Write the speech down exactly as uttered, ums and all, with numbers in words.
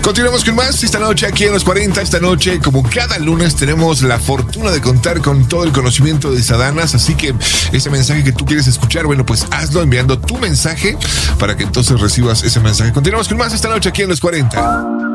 Continuamos con más esta noche aquí en los cuarenta. Esta noche, como cada lunes, tenemos la fortuna de contar con todo el conocimiento de Sadanas. Así que ese mensaje que tú quieres escuchar, bueno, pues hazlo enviando tu mensaje para que entonces recibas ese mensaje. Continuamos con más esta noche aquí en los cuarenta.